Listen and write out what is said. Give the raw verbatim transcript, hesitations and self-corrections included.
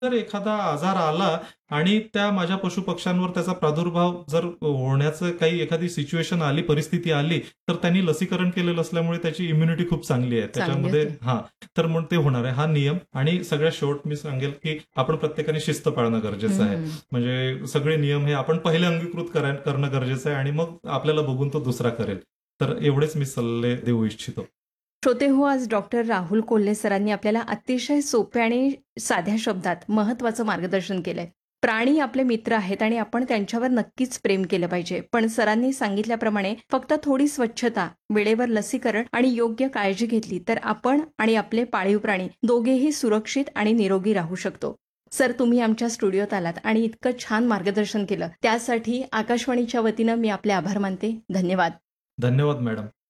जर एखादा आजार आला आणि त्या माझ्या पशुपक्ष्यांवर त्याचा प्रादुर्भाव जर होण्याचं काही एखादी सिच्युएशन आली, परिस्थिती आली, तर त्यांनी लसीकरण केलेलं असल्यामुळे त्याची इम्युनिटी खूप चांगली आहे. त्याच्यामध्ये हा तर मग ते होणार आहे. हा नियम. आणि सगळ्यात शेवट मी सांगेल की आपण प्रत्येकाने शिस्त पाळणं गरजेचं आहे. म्हणजे सगळे नियम हे आपण पहिले अंगीकृत करणं गरजेचं आहे आणि मग आपल्याला बघून तो दुसरा करेल. तर एवढेच मी सल्ले देऊ इच्छितो. श्रोते हो, आज डॉक्टर राहुल कोल्हे सरांनी आपल्याला अतिशय सोप्या आणि साध्या शब्दात महत्वाचं मार्गदर्शन केलंय. प्राणी आपले मित्र आहेत आणि आपण त्यांच्यावर नक्कीच प्रेम केलं पाहिजे. पण सरांनी सांगितल्याप्रमाणे फक्त थोडी स्वच्छता, वेळेवर लसीकरण आणि योग्य काळजी घेतली तर आपण आणि आपले पाळीव प्राणी दोघेही सुरक्षित आणि निरोगी राहू शकतो. सर, तुम्ही आमच्या स्टुडिओत आलात आणि इतकं छान मार्गदर्शन केलं त्यासाठी आकाशवाणीच्या वतीनं मी आपले आभार मानते. धन्यवाद. धन्यवाद मॅडम.